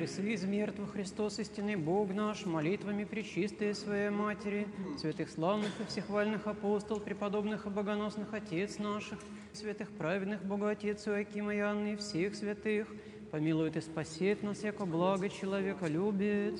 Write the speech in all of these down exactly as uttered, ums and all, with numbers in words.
воскресы из мертвых Христос, истинный Бог наш, молитвами пречистые Своей Матери, святых славных и всехвальных апостол, преподобных и богоносных Отец наших, святых праведных Богоотец Иоакима и Анны, и всех святых, помилует и спасет нас, яко благо человека любит.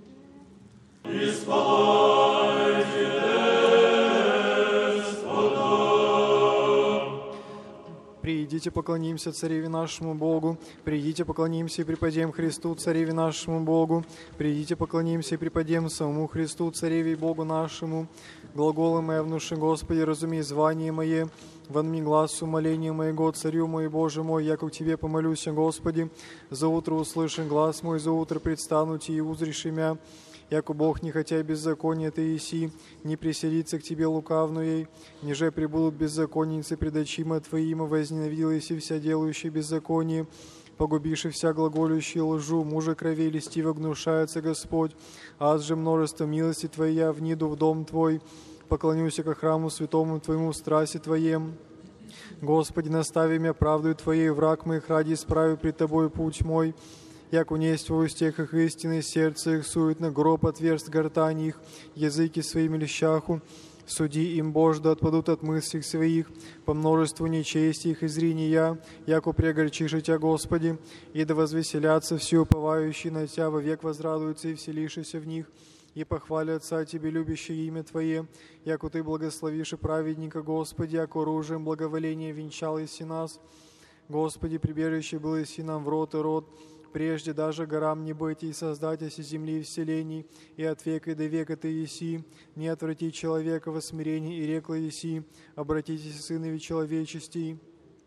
Придите, поклонимся Цареве нашему Богу, придите, поклонимся и преподем Христу, Цареве нашему Богу, придите, поклонимся и преподем самому Христу, Цареве и Богу нашему. Глаголы мои внуши, Господи, разумей звание мое, вонми глаз умоления моего, Царю мой, Боже мой, яко к Тебе помолюся, Господи, за утро услышим глаз мой, за утро предстану Ти и узришь имя. Яко Бог, не хотя беззакония Ты еси, не приселится к Тебе лукавную, ниже прибудут беззаконницы пред очима Твоима, возненавидела еси вся делающая беззаконие, погубивши вся глаголющую лжу, мужа крови льстиво гнушается Господь, аз же множество милости Твоя вниду в дом Твой, поклонюся ко храму святому Твоему в страсти Твоем. Господи, настави меня правдою Твоей, враг моих ради исправи пред Тобой путь мой, яко несть во устехах истины, сердце их суетно, гроб отверст гортани их, языки своими лещаху, суди им, Боже, да отпадут от мыслей своих, по множеству нечести их изрини я, яко прегорчишь Тя, Господи, и да возвеселятся все уповающие на Тя, вовек возрадуются и вселишися в них, и похвалят Отца Тебе, любящее имя Твое, яко Ты благословишь и праведника, Господи, яко оружием благоволения венчал еси нас. Господи, прибежище было еси нам в рот и род, прежде даже горам не быть, и создать оси земли и вселений, и от века и до века Ты еси, не отврати человека во смирении, и рекла еси, обратитесь, сынови человечести,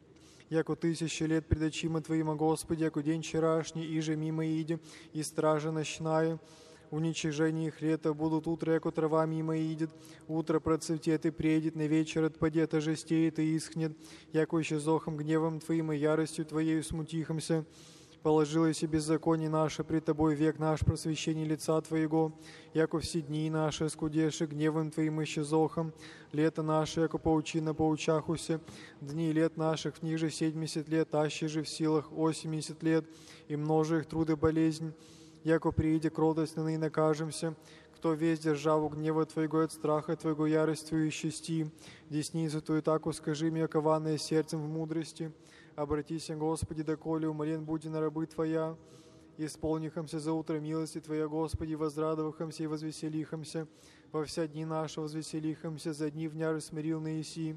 яко тысячи лет пред очима Твоима, Господи, яко день вчерашний, иже мимо иди, и стража ночная, уничижение их лета будут утро, яко трава мимо идет, утро процветет и предет, на вечер отпадет, ожестеет и исхнет, яко еще зохом гневом Твоим и яростью Твоею смутихомся. Положилось и беззаконие наше пред Тобой век наш просвещение лица Твоего, яко все дни наши скудеши гневом Твоим исчезохом, лето наше, яко паучина поучахуся, дни лет наших ниже семьдесят лет, аще же в силах восемьдесят лет, и множе их труды болезнь, яко прииде кротостно и накажемся, кто весь державу гнева Твоего от страха Твоего яростью и счасти, десницу Твою таку скажи мне, кованное сердцем в мудрости. Обратися, Господи, доколе умолен буди на рабы Твоя, исполнихомся за утро милости Твоя, Господи, возрадовахомся и возвеселихомся, во вся дни наши возвеселихомся, за дни вняже смирил на еси,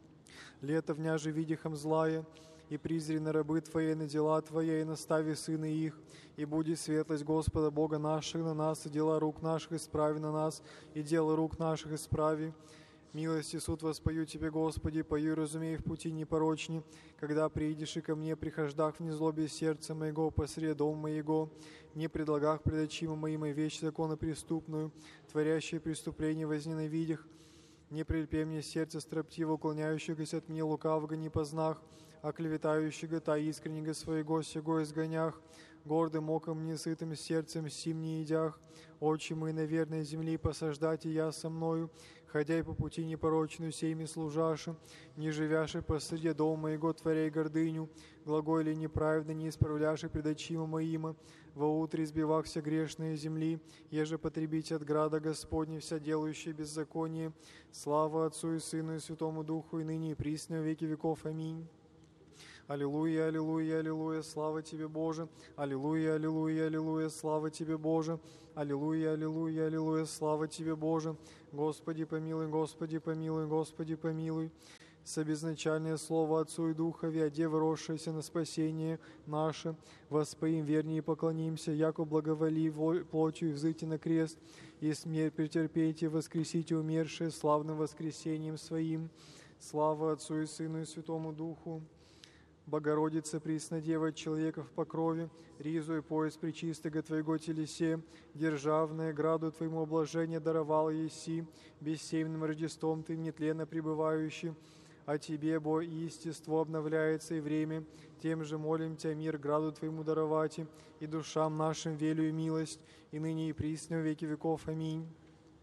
лето вняже видихом злая, и призри на рабы Твои, на дела Твоя, и настави сына их, и будет светлость Господа Бога наших на нас, и дела рук наших исправи на нас, и дела рук наших исправи. Милость и суд воспою Тебе, Господи, пою, разумей, в пути непорочни, когда приидешь и ко мне, прихождах в незлобе сердца моего, посред дома моего, не предлагах пред очима моим и вещь законопреступную, творящие преступления возненавидях, не прильпе мне сердце строптиво, уклоняющегося от меня лукавого не познах, а клеветающего та искреннего своего сего изгонях, гордым оком несытым сердцем сим не едях, очи мои на верной земли посаждать и я со мною, ходя и по пути непорочную сейми служаши, не живяши посреди дома моего, творяй гордыню, глаголи неправедно не исправляши пред очима моима, во утре избивах вся грешные земли, еже потребите от града Господня вся делающая беззаконие, слава Отцу и Сыну и Святому Духу, и ныне и присно во веки веков. Аминь. Аллилуйя, аллилуйя, аллилуйя, слава Тебе, Боже. Аллилуйя, аллилуйя, аллилуйя, слава Тебе, Боже. Аллилуйя, аллилуйя, аллилуйя, слава Тебе, Боже. Господи, помилуй, Господи, помилуй, Господи, помилуй. Собезначальное слово Отцу и Духове, оде вросшееся на спасение наше, воспоим вернее и поклонимся, яко благоволи плотью взыти на крест, и смерть претерпейте, воскресите умершие славным воскресением Своим. Слава Отцу и Сыну и Святому Духу. Богородица, Преснодева, человека в покрове, ризу и пояс причистого Твоего телесе, державное граду Твоему облажение даровал еси, бессемным Рождеством Ты нетленно пребывающий, а Тебе, бо и естество обновляется и время, тем же молим Тебя мир граду Твоему даровати, и душам нашим велю и милость, и ныне и присно в веки веков. Аминь.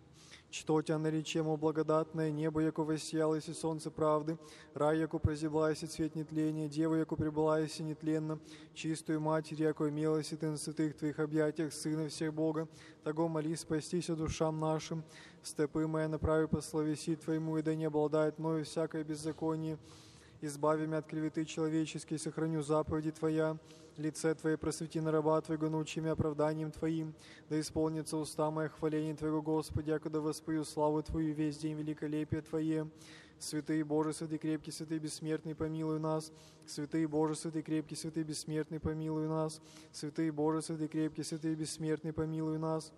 Что тебя наречемо благодатное небо, яко воссиялось и солнце правды, рай, яко прозиблась и цвет нетления, дева, яко прибылась и нетленно, чистую матерь, яко имелась и ты на святых твоих объятиях, Сына всех Бога, того моли спастися душам нашим, стопы моя направи по словеси Твоему, и да не обладает мною всякое беззаконие, избави меня от клеветы человеческой, сохраню заповеди Твоя, лице Твое просвети на раба Твоего, научи меня оправданием Твоим, да исполнится уста моя хваление Твоего, Господи, якуда воспою славу Твою весь день великолепие Твое. Святый Боже, святый крепкий, святый бессмертный, помилуй нас. Святый Боже, святый крепкий, святый бессмертный, помилуй нас. Святый Боже, святый крепкий, святый бессмертный, помилуй нас.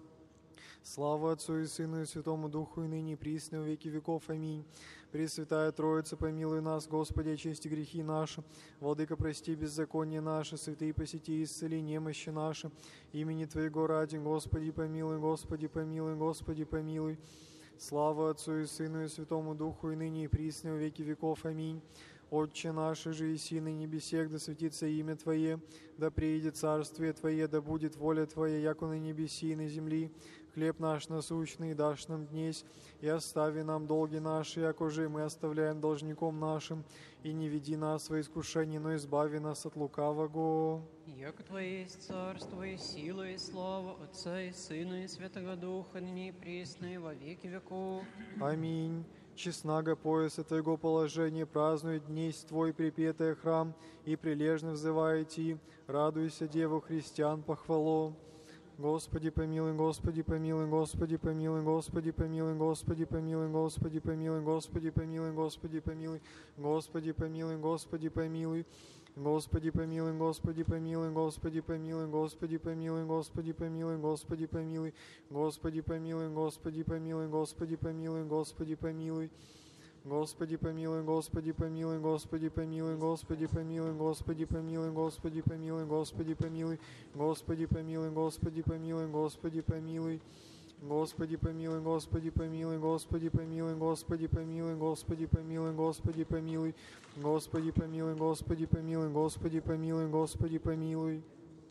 Слава Отцу и Сыну и Святому Духу, и ныне и присно, во веки веков. Аминь. Пресвятая Троица, помилуй нас, Господи, очисти грехи наши. Владыка, прости беззаконие наше, святые посети и исцели немощи наши. Имени Твоего ради, Господи, помилуй, Господи, помилуй, Господи, помилуй. Слава Отцу и Сыну и Святому Духу, и ныне и присно, во веки веков. Аминь. Отче наш, же и си на небесех, да светится имя Твое, да приидет царствие Твое, да будет воля Твоя, яко на небеси и на земли. Хлеб наш насущный дашь нам днесь, и остави нам долги наши, яко же мы оставляем должником нашим, и не веди нас во искушение, но избави нас от лукавого. Яко Твое есть царство, и сила, и слава Отца и Сына, и Святого Духа, ныне и присно, и во веки веков. Аминь. Честнаго пояса Твоего положения празднует днесь Твой припетый храм, и прилежно взываете, радуйся, Деву христиан, похвало. Господи помилуй, Господи помилуй, Господи помилуй, Господи помилуй, Господи помилуй, Господи помилуй, Господи помилуй, Господи помилуй, Господи помилуй, Господи помилуй, Господи помилуй, Господи помилуй, Господи помилуй, Господи помилуй, Господи помилуй, Господи помилуй, Господи помилуй, Господи помилуй, Господи помилуй, Господи помилуй. Господи помилуй, Господи помилуй, Господи помилуй, Господи помилуй, Господи помилуй, Господи помилуй, Господи помилуй, Господи помилуй, Господи помилуй, Господи помилуй. Господи помилуй, Господи помилуй, Господи помилуй, Господи помилуй, Господи помилуй, Господи помилуй, Господи помилуй, Господи помилуй, Господи помилуй, Господи помилуй.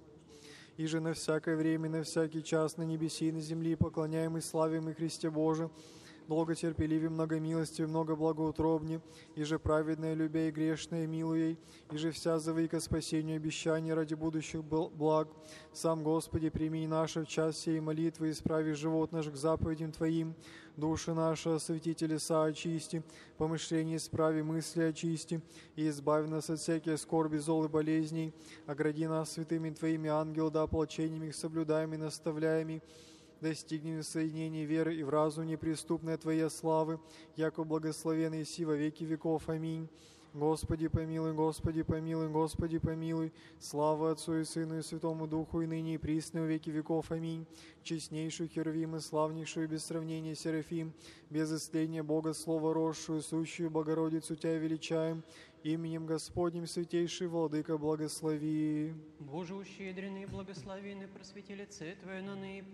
И же на всякое время, на всякий час, на небеси и на земле поклоняем и славим и Христе Боже, долготерпеливе, многомилостиве, много благоутробне, и же праведное любя и грешное милуей, и же вся зовы ко спасению обещания ради будущих благ. Сам, Господи, прими наши в час сей молитвы, исправи живот наш к заповедям Твоим, души наши освети, телеса очисти, помышления исправи, мысли очисти, и избави нас от всяких скорби, зол и болезней, огради нас святыми Твоими ангел, да ополчениями их соблюдаем и наставляем, достигнем соединения веры и в разум неприступной Твоей славы, яко благословенный си во веки веков. Аминь. Господи помилуй, Господи помилуй, Господи помилуй. Слава Отцу и Сыну и Святому Духу, и ныне и присно во веки веков. Аминь. Честнейшую Херувим и славнейшую без сравнения Серафим, без исследия Бога Слово росшую, сущую Богородицу Тебя величаем, именем Господним святейший Владыка благослови. Боже ущедренный, благословенный, просвети лице Твое на ныне